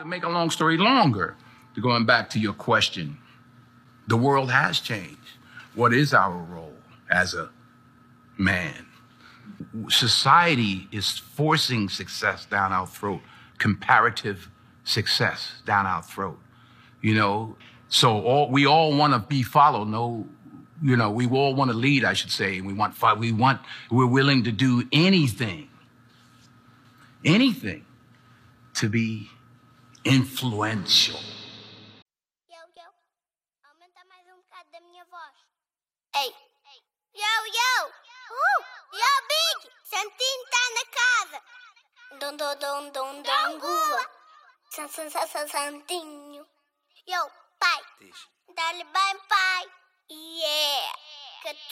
make a long story longer, going back to your question, the world has changed. What is our role as a man? Society is forcing success down our throat, comparative success down our throat. So we all want to be followed. We all want to lead, I should say. We're willing to do anything to be influential. Yo, aumenta mais bocado da minha voz. Ei. Yo. Yo, Big. Santinho tá na casa. Dom, gula. Santinho. Yo, pai. Dá-lhe bem, pai. Yeah.